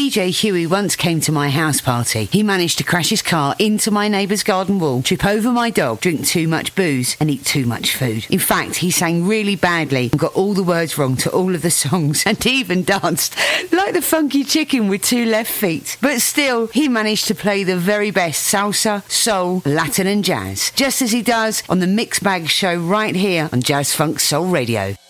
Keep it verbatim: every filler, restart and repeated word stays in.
D J Huey once came to my house party. He managed to crash his car into my neighbour's garden wall, trip over my dog, drink too much booze and eat too much food. In fact, he sang really badly and got all the words wrong to all of the songs and even danced like the funky chicken with two left feet. But still, he managed to play the very best salsa, soul, Latin and jazz, just as he does on the Mixed Bag Show right here on Jazz Funk Soul Radio.